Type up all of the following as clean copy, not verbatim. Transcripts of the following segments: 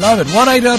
Love it.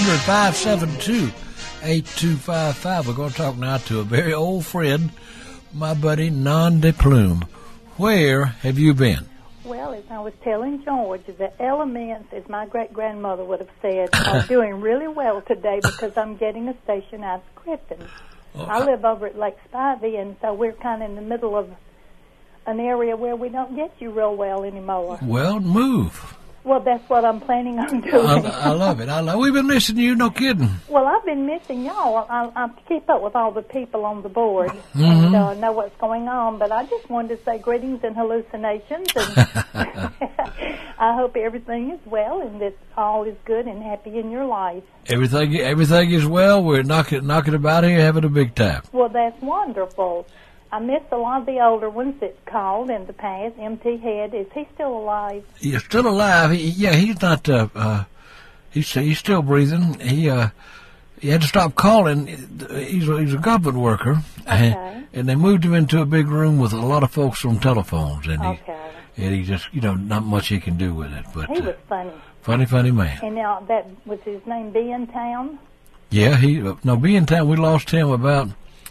1-800-572-8255. We're going to talk now to a very old friend, my buddy Nandi Plume. Where have you been? Well, as I was telling George, the elements, as my great-grandmother would have said, are doing really well today because I'm getting a station out of Griffin. I live over at Lake Spivey, and so we're kind of in the middle of an area where we don't get you real well anymore. Well, move. Well, that's what I'm planning on doing. I love it. We've been missing you, no kidding. Well, I've been missing y'all. I keep up with all the people on the board Mm-hmm. and know what's going on, but I just wanted to say greetings and hallucinations, and I hope everything is well and that all is good and happy in your life. Everything is well. We're knocking about here, having a big time. Well, that's wonderful. I missed a lot of the older ones that called in the past. M.T. Head, is he still alive? He's still alive. He's not. He's still breathing. He had to stop calling. He's a government worker, Okay. and they moved him into a big room with a lot of folks on telephones, and Okay. he just not much he can do with it. But He was funny. funny man. And now that was his name, B in Town? Yeah, B in Town. We lost him about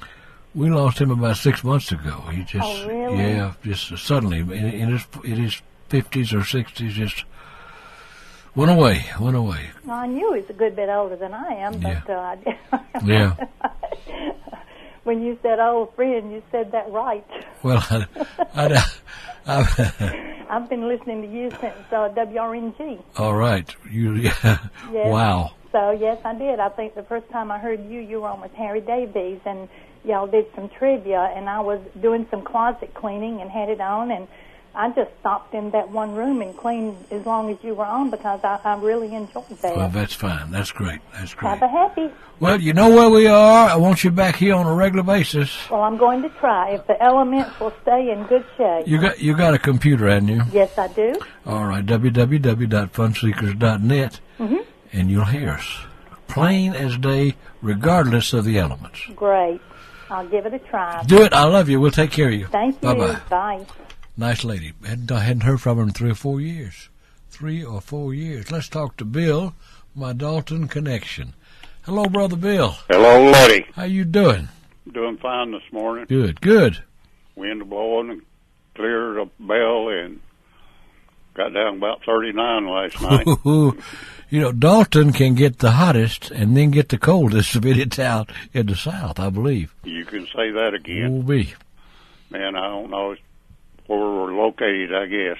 6 months ago. He just, Oh, really? just suddenly in his 50s or 60s, just went away. Well, I knew he was a good bit older than I am, but Yeah. when you said old friend, you said that right. Well, I've been listening to you since WRNG. all right. Yes. Wow. So, yes, I did. I think the first time I heard you were on with Harry Davies, and y'all did some trivia, and I was doing some closet cleaning and had it on, and I just stopped in that one room and cleaned as long as you were on because I really enjoyed that. Well, that's fine. That's great. Have a happy. Well, you know where we are. I want you back here on a regular basis. Well, I'm going to try if the elements will stay in good shape. You got a computer, haven't you? Yes, I do. All right, www.funseekers.net, and you'll hear us plain as day, regardless of the elements. Great. I'll give it a try. Do it. I love you. We'll take care of you. Thank you. Bye-bye. Bye. Nice lady. Hadn't heard from her in 3 or 4 years. 3 or 4 years. Let's talk to Bill, my Dalton connection. Hello, Brother Bill. Hello, Letty. How you doing? Doing fine this morning. Good. Wind blowing and cleared a bell and got down about 39 last night. Dalton can get the hottest and then get the coldest of any town in the South, I believe. You can say that again. Will be. Man, I don't know where we're located, I guess.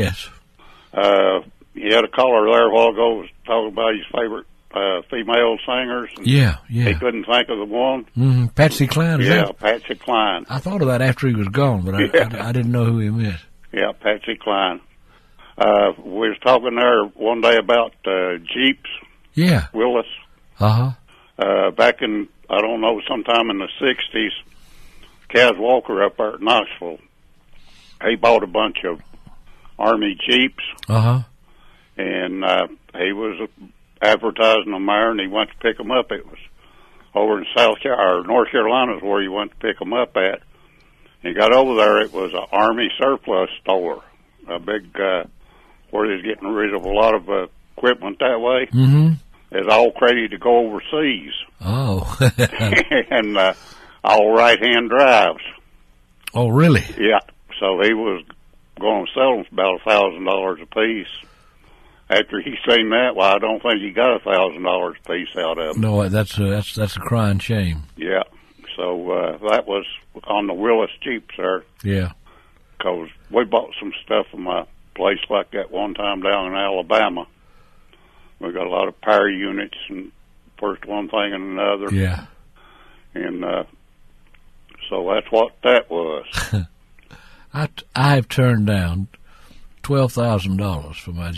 He had a caller there a while ago was talking about his favorite female singers. And Yeah. he couldn't think of the one. Mm-hmm. Patsy Cline. Patsy Cline. I thought of that after he was gone, but I didn't know who he meant. Yeah, Patsy Cline. We was talking there one day about Jeeps. Yeah. Willis. Uh-huh. Back in, I don't know, sometime in the 60s, Kaz Walker up there at Knoxville, he bought a bunch of Army Jeeps. Uh-huh. And he was advertising them there, and he went to pick them up. It was over in North Carolina is where he went to pick them up at. He got over there, it was an Army surplus store, a big, where they was getting rid of a lot of equipment that way. Mm-hmm. It's all ready to go overseas. Oh. And all right-hand drives. Oh, really? Yeah. So he was going to sell them for about $1,000 a piece. After he seen that, well, I don't think he got $1,000 a piece out of them. No, that's a crying shame. Yeah. So that was on the Willis Jeeps there. Yeah. Because we bought some stuff from a place like that one time down in Alabama. We got a lot of power units and first one thing and another. Yeah. And so that's what that was. I have turned down $12,000 for my